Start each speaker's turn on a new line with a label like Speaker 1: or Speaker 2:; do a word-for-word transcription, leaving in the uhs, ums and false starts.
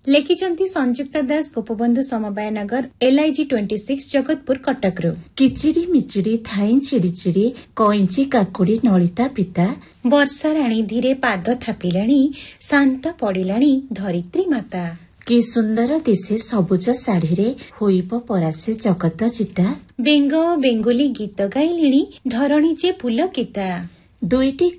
Speaker 1: लेखिचंती संयुक्ता दास गोपबंधु समबाय नगर LIG twenty six Jagatpur Cuttack रो।
Speaker 2: किचिड़ी मिचिड़ी Thai चिड़ी चिड़ी कईची काकुड़ी नलिता पिता
Speaker 1: वर्षा राणी धीरे पाद थापिलाणी शांत पड़िलाणी धरित्री माता।
Speaker 2: कि सुंदर दिशे सबुज शाढ़ी रे होइब परासे जगत चिता
Speaker 1: बेंग बेंगोली गीत गाइलिणी धरणी जे पुलकिता।
Speaker 2: दुईटी